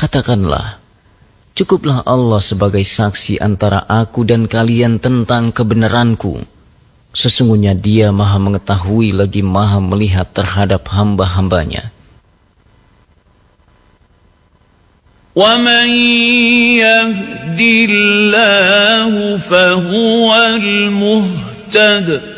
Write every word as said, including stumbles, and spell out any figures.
Katakanlah, cukuplah Allah sebagai saksi antara aku dan kalian tentang kebenaranku. Sesungguhnya Dia Maha mengetahui lagi Maha melihat terhadap hamba-hambanya. وَمَن يَهْدِ اللَّهُ فَهُوَ الْمُهْتَدِ